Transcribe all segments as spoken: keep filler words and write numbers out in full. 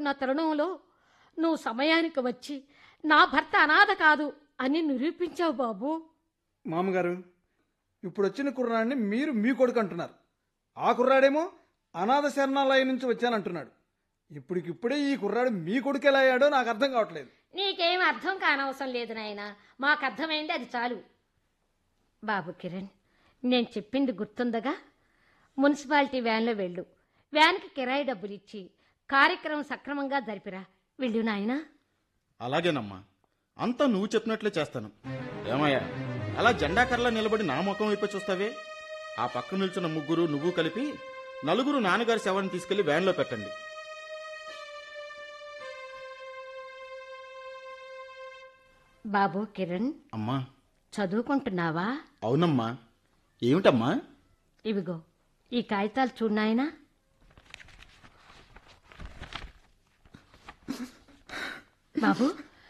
ఉన్న తరుణంలో నువ్వు సమయానికి వచ్చి నా భర్త అనాథ కాదు అని నిరూపించావు బాబు. మామగారు, ఇప్పుడు వచ్చిన కుర్రాడిని మీరు మీ కొడుకు అంటున్నారు. ఆ కుర్రాడేమో అనాథ శరణాలయం నుంచి వచ్చానంటున్నాడు. ఇప్పటికిప్పుడే ఈ కుర్రాడు మీ కొడుకు ఎలా అయ్యాడో నాకు అర్థం కావట్లేదు. నీకేం అర్థం కానవసరం లేదు నాయన, మాకు అర్థమైంది అది చాలు. బాబు కిరణ్, నేను చెప్పింది గుర్తుందగా? మున్సిపాలిటీ వ్యాన్లో వెళ్ళు, వ్యాన్కి కిరాయి డబ్బులు ఇచ్చి కార్యక్రమం సక్రమంగా జరిపిరా. వెళ్ళు నాయనా. అలాగేనమ్మా, అంతా నువ్వు చెప్పినట్లే చేస్తాను. ఏమయ్యా, అలా జెండాకర్లా నిలబడి నా ముఖం వైపు చూస్తావే? ఆ పక్క నిల్చున్న ముగ్గురు నువ్వు కలిపి నలుగురు నాన్నగారి శవాన్ని తీసుకెళ్లి వ్యాన్లో పెట్టండి. బాబు కిరణ్, అమ్మా, చదువుకుంటున్నావా? అవునమ్మా. ఏమిటమ్మా? ఇవిగో ఈ కాగితాలు చూడాయనా. బాబు,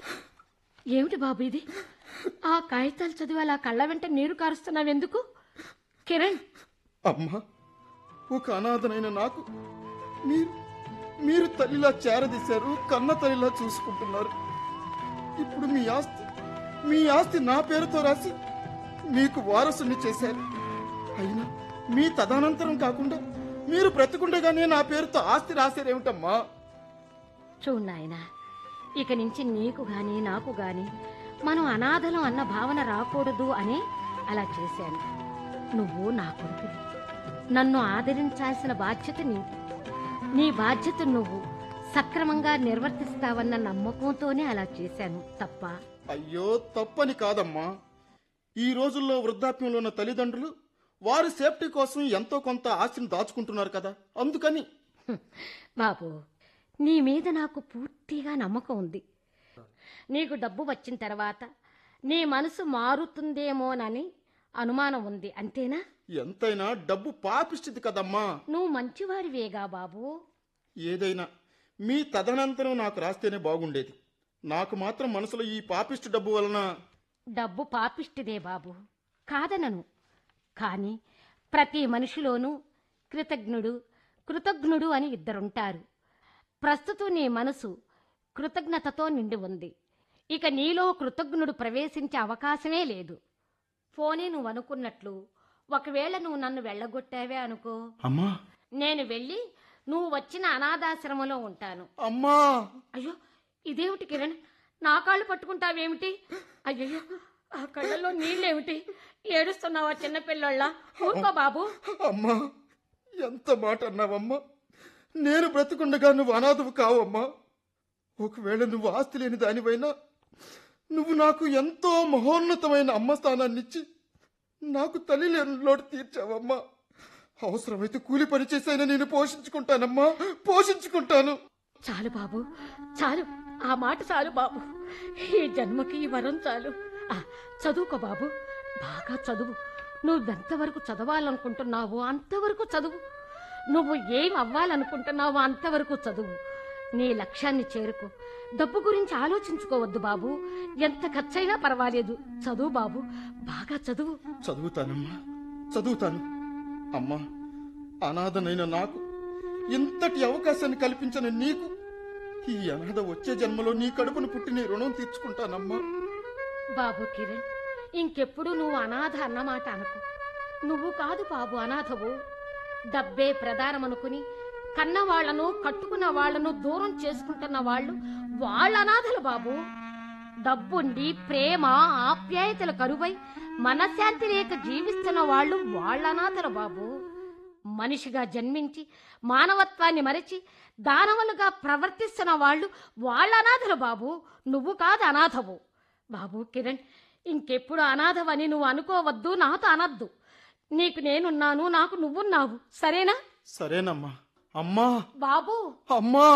ఏమిటి బాబు ఇది? ఆ కాగితాలు చదివి అలా కళ్ళ వెంట నీరు కారుస్తున్నావెందుకు? కిరణ్, అమ్మా, ఒక అనాథనైన నాకు మీరు మీరు తల్లిలా చేరదీశారు, కన్న తల్లిలా చూసుకుంటున్నారు. ఇప్పుడు మీ ఆస్తి మీ ఆస్తి నా పేరుతో రాసి మీకు వారసుని చేశారు. అయినా మీ తదనంతరం కాకుండా మీరు బ్రతికుండగానే నా పేరుతో ఆస్తి రాశారేమిటమ్మా? చూడు నాయనా, ఇక నుంచి నీకు గాని నాకు గాని మనం అనాథలం అన్న భావన రాకూడదు అని అలా చేశాను. నువ్వు నా కొడుకువి, నన్ను ఆదరించాల్సిన బాధ్యత నీది. నీ బాధ్యత నువ్వు సక్రమంగా నిర్వర్తిస్తావన్న నమ్మకంతోనే అలా చేశాను. తప్ప? అయ్యో, తప్పని కాదమ్మా. ఈ రోజుల్లో వృద్ధాప్యంలో ఉన్న తల్లిదండ్రులు వారి సేఫ్టీ కోసం ఎంతో కొంత ఆస్తిని దాచుకుంటున్నారు కదా, అందుకని. బాబు, నీ మీద నాకు పూర్తిగా నమ్మకం ఉంది. నీకు డబ్బు వచ్చిన తర్వాత నీ మనసు మారుతుందేమోనని అనుమానం ఉంది, అంతేనా? ఎంతైనా డబ్బు పాపిష్టిది కదమ్మా. నువ్వు మంచివాడివేగా బాబు. ఏదైనా మీ తదనంతరం నాకు రాస్తేనే బాగుండేది. నాకు మాత్రం మనసులో ఈ పాపిష్టి డబ్బు వలన. డబ్బు పాపిష్టిదే బాబు, కాదనను. కానీ ప్రతి మనిషిలోనూ కృతజ్ఞుడు కృతజ్ఞుడు అని ఇద్దరుంటారు. ప్రస్తుతం నీ మనసు కృతజ్ఞతతో నిండి ఉంది. ఇక నీలో కృతజ్ఞుడు ప్రవేశించే అవకాశమే లేదు. పోనీ నువ్వు అనుకున్నట్లు ఒకవేళ నువ్వు నన్ను వెళ్ళగొట్టావే అనుకో, అమ్మా, నేను వెళ్ళి నువ్వు వచ్చిన అనాథాశ్రమంలో ఉంటాను. అమ్మా! అయ్యో, ఇదేమిటి కిరణ్, నా కాళ్ళు పట్టుకుంటావేమిటి? అయ్యో, ఆ కళ్ళల్లో నీళ్ళేమిటి? ఏడుస్తున్నావా చిన్నపిల్లళ్ళ? ఊరుకో బాబు. అమ్మా, ఎంత మాట అన్నావమ్మా. నేను బ్రతుకుండగా నువ్వు అనాథవు కావమ్మా. ఒకవేళ నువ్వు ఆస్తి లేని దానివైనా నువ్వు నాకు ఎంతో మహోన్నతమైన అమ్మ స్థానాన్నిచ్చి నాకు తల్లి లేని లోటు తీర్చావమ్మా. అవసరమైతే కూలి పని చేసైనా నేను పోషించుకుంటానమ్మా, పోషించుకుంటాను. చాలు బాబు, చాలు. ఆ మాట చాలు బాబు. ఈ జన్మకి ఈ వరం చాలు. ఆ, చదువుకో బాబు, బాగా చదువు. నువ్వెంతవరకు చదవాలనుకుంటున్నావో అంతవరకు చదువు. నువ్వు ఏం అవ్వాలనుకుంటున్నావో అంతవరకు చదువు. నీ లక్ష్యాన్ని చేరుకో. డబ్బు గురించి ఆలోచించుకోవద్దు బాబు. ఎంత ఖర్చైనా పర్వాలేదు. చదువు బాబు, బాగా చదువు. చదువుతానమ్మా, చదువుతాను. అమ్మా, అనాథనైన నాకు ఇంతటి అవకాశాన్ని కల్పించిన నీకు ఈ అనాథ వచ్చే జన్మలో నీ కడుపును పుట్టి నీ రుణం తీర్చుకుంటానమ్మా. బాబు కిరణ్, ఇంకెప్పుడు నువ్వు అనాథ అన్నమాట అనుకో. నువ్వు కాదు బాబు అనాథవు. డబ్బే ప్రధానమనుకుని కన్నవాళ్లను కట్టుకున్న వాళ్లను దూరం చేసుకుంటున్న వాళ్ళు వాళ్ళ అనాథలు బాబు. డబ్బుండి ప్రేమ ఆప్యాయతలు కరువై మనశ్శాంతి లేక జీవిస్తున్న వాళ్ళు వాళ్ళ అనాథలు బాబు. మనిషిగా జన్మించి మానవత్వాన్ని మరచి దానవులుగా ప్రవర్తిస్తున్న వాళ్ళు వాళ్ళ అనాథలు బాబు. నువ్వు కాదు అనాథవు. బాబు కిరణ్, ఇంకెప్పుడు అనాథవని నువ్వు అనుకోవద్దు, నాతో అనద్దు. నీకు నేనున్నాను, నాకు నువ్వున్నావు, సరేనా? సరేనమ్మా. అమ్మా, బాబు, అమ్మా.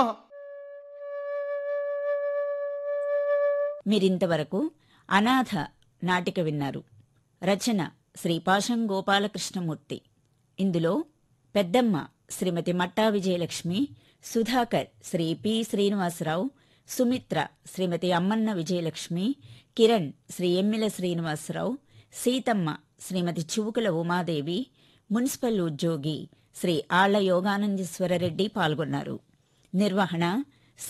మీరింతవరకు అనాథ నాటిక విన్నారు. రచన శ్రీ పాశం గోపాలకృష్ణమూర్తి. ఇందులో పెద్దమ్మ శ్రీమతి మట్టా విజయలక్ష్మి, సుధాకర్ శ్రీ పి శ్రీనివాసరావు, సుమిత్ర శ్రీమతి అమ్మన్న విజయలక్ష్మి, కిరణ్ శ్రీ ఎమ్మిల శ్రీనివాసరావు, సీతమ్మ శ్రీమతి చివుకుల ఉమాదేవి, మున్సిపల్ ఉద్యోగి శ్రీ ఆళ్ల యోగానందీశ్వరరెడ్డి పాల్గొన్నారు. నిర్వహణ